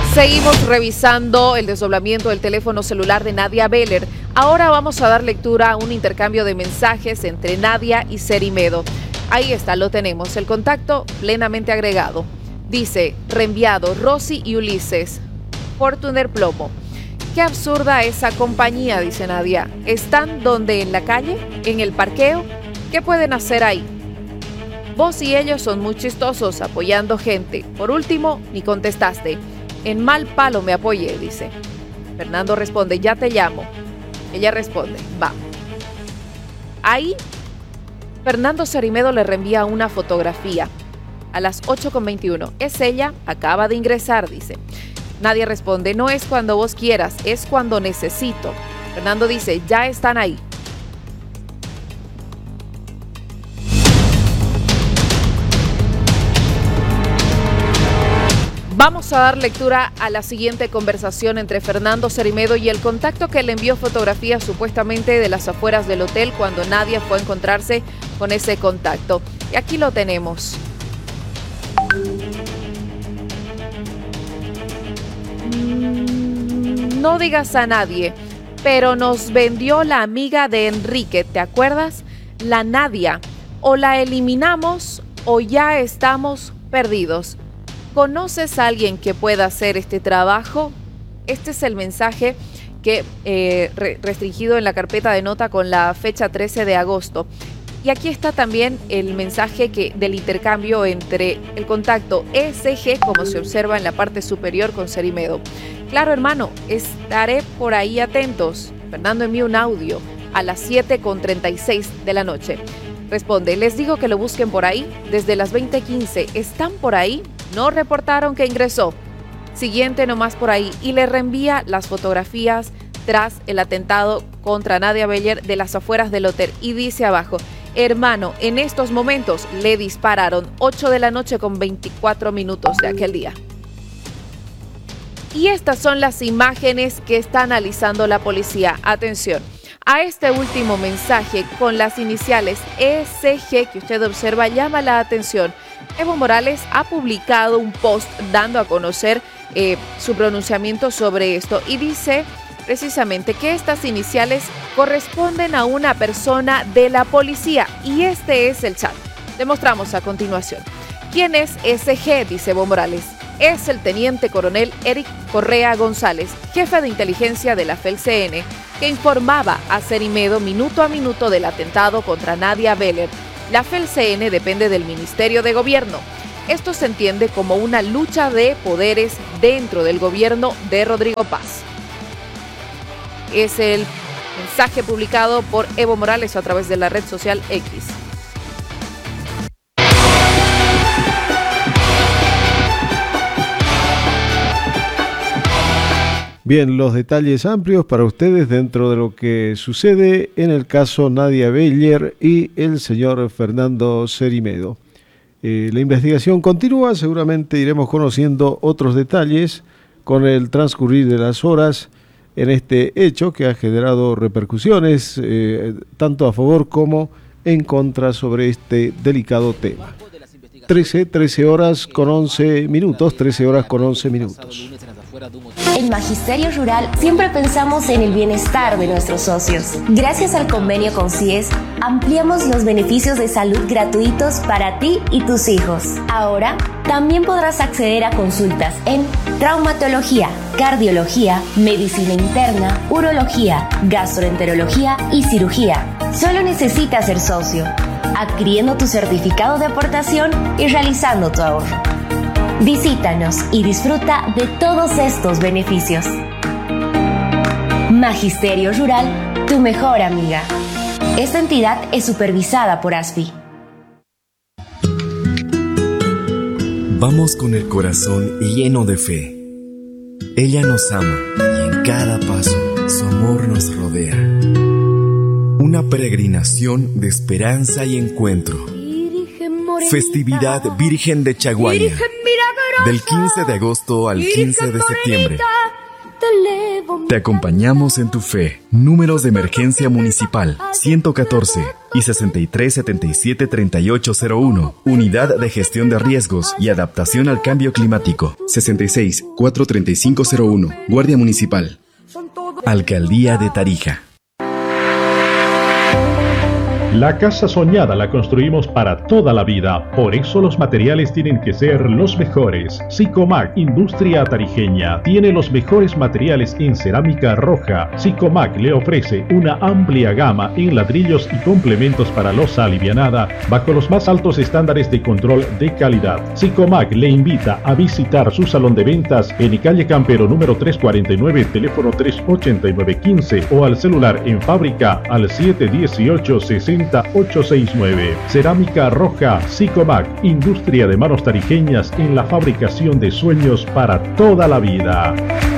Seguimos revisando el desdoblamiento del teléfono celular de Nadia Beller. Ahora vamos a dar lectura a un intercambio de mensajes entre Nadia y Cerimedo. Ahí está, lo tenemos, el contacto plenamente agregado. Dice, reenviado, Rosy y Ulises, Fortuner Plomo. Qué absurda esa compañía, dice Nadia. ¿Están donde? ¿En la calle? ¿En el parqueo? ¿Qué pueden hacer ahí? Vos y ellos son muy chistosos, apoyando gente. Por último, ni contestaste. En mal palo me apoyé, dice. Fernando responde, ya te llamo. Ella responde, va. Ahí, Fernando Cerimedo le reenvía una fotografía a las 8:21. Es ella, acaba de ingresar, dice. Nadia responde, no es cuando vos quieras, es cuando necesito. Fernando dice, ya están ahí. Vamos a dar lectura a la siguiente conversación entre Fernando Cerimedo y el contacto que le envió fotografías supuestamente de las afueras del hotel cuando Nadia fue a encontrarse con ese contacto. Y aquí lo tenemos. No digas a nadie, pero nos vendió la amiga de Enrique, ¿te acuerdas? La Nadia. O la eliminamos o ya estamos perdidos. ¿Conoces a alguien que pueda hacer este trabajo? Este es el mensaje que restringido en la carpeta de nota con la fecha 13 de agosto. Y aquí está también el mensaje del intercambio entre el contacto ESG, como se observa en la parte superior con Cerimedo. Claro, hermano, estaré por ahí atentos. Fernando envió un audio a las 7:36 de la noche. Responde, les digo que lo busquen por ahí. Desde las 20:15, ¿están por ahí? No reportaron que ingresó. Siguiente nomás por ahí. Y le reenvía las fotografías tras el atentado contra Nadia Beller de las afueras del hotel. Y dice abajo, hermano, en estos momentos le dispararon 8:24 p.m. de aquel día. Y estas son las imágenes que está analizando la policía. Atención. A este último mensaje con las iniciales ESG que usted observa llama la atención. Evo Morales ha publicado un post dando a conocer su pronunciamiento sobre esto y dice precisamente que estas iniciales corresponden a una persona de la policía y este es el chat. Demostramos a continuación. ¿Quién es ESG? Dice Evo Morales. Es el teniente coronel Eric Correa González, jefe de inteligencia de la FELCN, que informaba a Cerimedo minuto a minuto del atentado contra Nadia Beller. La FELCN depende del Ministerio de Gobierno. Esto se entiende como una lucha de poderes dentro del gobierno de Rodrigo Paz. Es el mensaje publicado por Evo Morales a través de la red social X. Bien, los detalles amplios para ustedes dentro de lo que sucede en el caso Nadia Beller y el señor Fernando Cerimedo. La investigación continúa, seguramente iremos conociendo otros detalles con el transcurrir de las horas en este hecho que ha generado repercusiones tanto a favor como en contra sobre este delicado tema. 13 horas con 11 minutos. En Magisterio Rural siempre pensamos en el bienestar de nuestros socios. Gracias al convenio con CIES, ampliamos los beneficios de salud gratuitos para ti y tus hijos. Ahora, también podrás acceder a consultas en traumatología, cardiología, medicina interna, urología, gastroenterología y cirugía. Solo necesitas ser socio, adquiriendo tu certificado de aportación y realizando tu ahorro. Visítanos y disfruta de todos estos beneficios. Magisterio Rural, tu mejor amiga. Esta entidad es supervisada por ASFI. Vamos con el corazón lleno de fe. Ella nos ama y en cada paso su amor nos rodea. Una peregrinación de esperanza y encuentro. Festividad Virgen de Chaguaña. Del 15 de agosto al 15 de septiembre. Te acompañamos en tu fe. Números de emergencia municipal 114 y 6377-3801. Unidad de Gestión de Riesgos y Adaptación al Cambio Climático. 66-43501. Guardia Municipal. Alcaldía de Tarija. La casa soñada la construimos para toda la vida, por eso los materiales tienen que ser los mejores. Sicomac, industria tarijeña, tiene los mejores materiales en cerámica roja. Sicomac le ofrece una amplia gama en ladrillos y complementos para losa alivianada, bajo los más altos estándares de control de calidad. Sicomac le invita a visitar su salón de ventas en calle Campero número 349, teléfono 38915 o al celular en fábrica al 718-60869. Cerámica roja Sicomac, industria de manos tarijeñas en la fabricación de sueños para toda la vida.